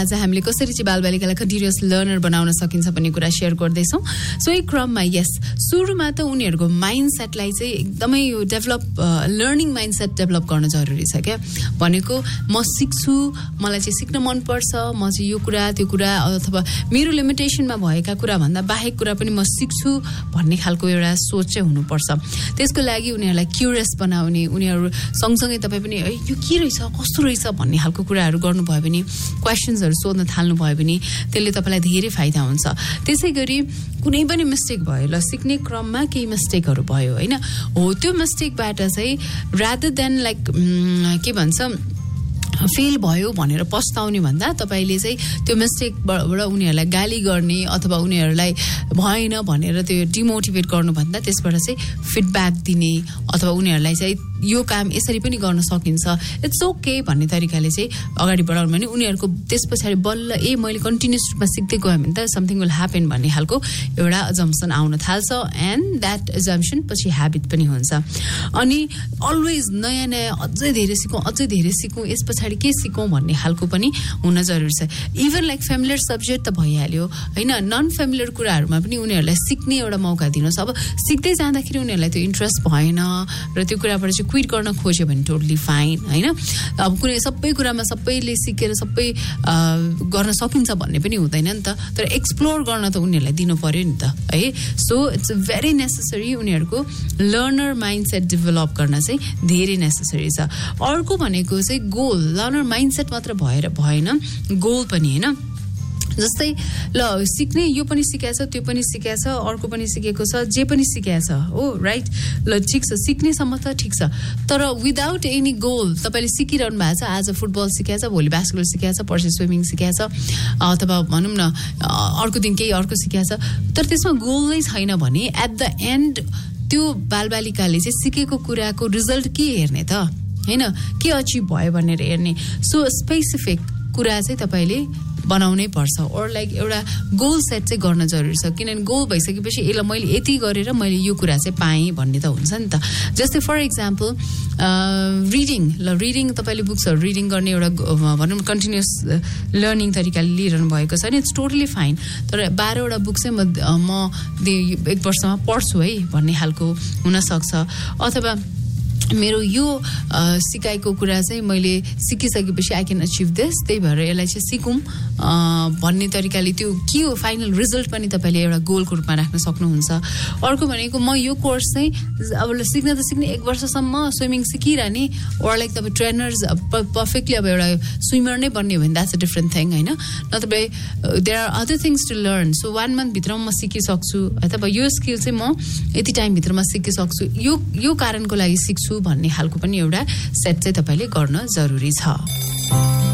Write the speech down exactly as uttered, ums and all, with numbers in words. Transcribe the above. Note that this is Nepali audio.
आज हामीले कसरी चाहिँ बालबालिकालाई कन्टिन्युअस लर्नर बनाउन सकिन्छ भन्ने कुरा सेयर गर्दैछौँ. सो यही क्रममा यस सुरुमा त उनीहरूको माइन्डसेटलाई चाहिँ एकदमै यो डेभलप लर्निङ माइन्डसेट डेभलप गर्न जरुरी छ क्या. भनेको म सिक्छु, मलाई चाहिँ सिक्न मनपर्छ, म चाहिँ यो कुरा त्यो कुरा अथवा मेरो लिमिटेसनमा भएका कुरा भन्दा बाहेक कुरा पनि म सिक्छु भन्ने खालको एउटा सोच चाहिँ हुनुपर्छ. त्यसको लागि उनीहरूलाई क्युरियस बनाउने, उनीहरू सँगसँगै तपाईँ पनि है यो के रहेछ कस्तो रहेछ भन्ने खालको कुराहरू गर्नुभयो भने, क्वेसन्सहरू सोध्न थाल्नुभयो भने त्यसले तपाईँलाई धेरै फाइदा हुन्छ. त्यसै गरी कुनै पनि मिस्टेक भयो, ल सिक्ने क्रममा केही मिस्टेकहरू भयो होइन, हो त्यो मिस्टेकबाट चाहिँ रादर देन लाइक के भन्छ फेल भयो भनेर पस्ताउने भन्दा तपाईँले चाहिँ त्यो मिस्टेकबाट उनीहरूलाई गाली गर्ने अथवा उनीहरूलाई भएन भनेर त्यो डिमोटिभेट गर्नुभन्दा त्यसबाट चाहिँ फिडब्याक दिने अथवा उनीहरूलाई चाहिँ यो काम यसरी पनि गर्न सकिन्छ, इट्स ओके भन्ने तरिकाले चाहिँ अगाडि बढाउनु भने उनीहरूको त्यस पछाडि बल्ल ए मैले कन्टिन्युस रूपमा सिक्दै गएँ भने त समथिङ विल ह्यापन भन्ने खालको एउटा अजम्सन आउन थाल्छ. एन्ड द्याट अजम्सन पछि ह्याबिट पनि हुन्छ. अनि अलवेज नयाँ नयाँ अझै धेरै सिकौँ अझै धेरै सिकौँ यस पछाडि के सिकौँ भन्ने खालको पनि हुन जरुरी छ. इभन लाइक फेमिलियर सब्जेक्ट त भइहाल्यो होइन, नन फेमिलियर कुराहरूमा पनि उनीहरूलाई सिक्ने एउटा मौका दिनुहोस्. अब सिक्दै जाँदाखेरि उनीहरूलाई त्यो इन्ट्रेस्ट भएन र त्यो कुराबाट चाहिँ क्विट गर्न खोज्यो भने टोटली फाइन होइन. अब कुनै सबै कुरामा सबैले सिकेर सबै गर्न सकिन्छ भन्ने पनि हुँदैन नि त, तर एक्सप्लोर गर्न त उनीहरूलाई दिनु पर्यो नि त है. सो इट्स भेरी नेसेसरी उनीहरूको लर्नर माइन्डसेट डेभलप गर्न चाहिँ धेरै नेसेसरी छ. अर्को भनेको चाहिँ गोल. लर्नर माइन्डसेट मात्र भएर भएन, गोल पनि होइन. जस्तै ल सिक्ने यो पनि सिकाएछ त्यो पनि सिकाएछ अर्को पनि सिकेको छ जे पनि सिकाएछ हो राइट, ल ठिक छ सिक्नेसम्म त ठिक छ, तर विदाउट एनी गोल तपाईँले सिकिरहनु भएको छ. आज फुटबल सिकाएछ, भोलि बास्केटबल सिकाएछ, पर्सि स्विमिङ सिकाएछ अथवा भनौँ न अर्को दिन केही अर्को सिकाएछ, तर त्यसमा गोल नै छैन भने एट द एन्ड त्यो बालबालिकाले चाहिँ सिकेको कुराको रिजल्ट के हेर्ने त होइन, के अचिभ भयो भनेर हेर्ने. सो स्पेसिफिक कुरा चाहिँ तपाईँले बनाउनै पर्छ. ओर लाइक एउटा गोल सेट चाहिँ गर्न जरुरी छ, किनभने गोल भइसकेपछि यसलाई मैले यति गरेर मैले यो कुरा चाहिँ पाएँ भन्ने त हुन्छ नि त. जस्तै फर इक्जाम्पल रिडिङ. ल रिडिङ तपाईँले बुक्सहरू रिडिङ गर्ने एउटा भनौँ कन्टिन्युस लर्निङ तरिकाले लिइरहनु भएको छ नि, इट्स टोटली फाइन. तर बाह्रवटा बुक चाहिँ म म एक वर्षमा पढ्छु है भन्ने खालको हुनसक्छ. अथवा मेरो यो सिकाएको कुरा चाहिँ मैले सिकिसकेपछि आई क्यान अचिभ दिस, त्यही भएर यसलाई चाहिँ सिकौँ भन्ने तरिकाले त्यो के हो फाइनल रिजल्ट पनि तपाईँले एउटा गोलको रूपमा राख्न सक्नुहुन्छ. अर्को भनेको म यो कोर्स चाहिँ अब सिक्न त सिक्ने एक वर्षसम्म स्विमिङ सिकिरहने, ओर लाइक तपाईँ ट्रेनर्स पर्फेक्टली अब एउटा स्विमर नै बन्ने हो भने द्याट्स अ डिफ्रेन्ट थिङ होइन. नत्र there are other things to learn. So one मन्थभित्रमा म सिकिसक्छु अथवा यो स्किल चाहिँ म यति टाइमभित्रमा सिकिसक्छु, यो यो कारणको लागि सिक्छु भन्ने खालको पनि एउटा सेट चाहिँ तपाईँले गर्न जरुरी छ.